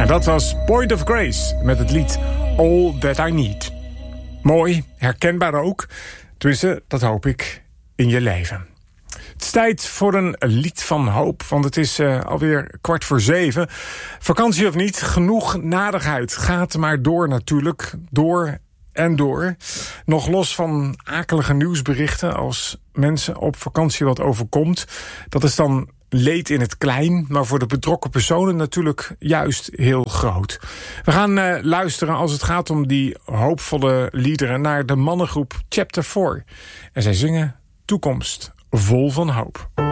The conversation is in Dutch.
En dat was Point of Grace met het lied All That I Need. Mooi, herkenbaar ook. Tenminste, dat hoop ik in je leven. Het is tijd voor een lied van hoop, want het is alweer 6:15. Vakantie of niet, genoeg nadigheid. Gaat maar door natuurlijk, door en door. Nog los van akelige nieuwsberichten als mensen op vakantie wat overkomt. Dat is dan leed in het klein, maar voor de betrokken personen natuurlijk juist heel groot. We gaan luisteren als het gaat om die hoopvolle liederen naar de mannengroep Chapter 4. En zij zingen Toekomst vol van hoop.